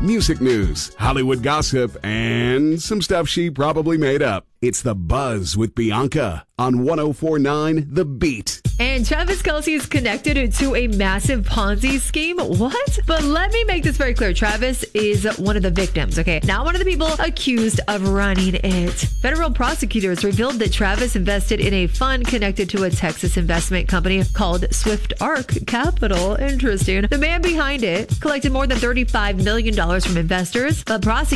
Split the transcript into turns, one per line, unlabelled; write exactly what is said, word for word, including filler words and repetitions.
music news, Hollywood gossip, and some stuff she probably made up. It's The Buzz with Bianca on one oh four point nine The Beat.
And Travis Kelce is connected to a massive Ponzi scheme. What? But let me make this very clear. Travis is one of the victims, okay? Not one of the people accused of running it. Federal prosecutors revealed that Travis invested in a fund connected to a Texas investment company called Swift Arc Capital. Interesting. The man behind it collected more than thirty-five million dollars from investors, but prosecutors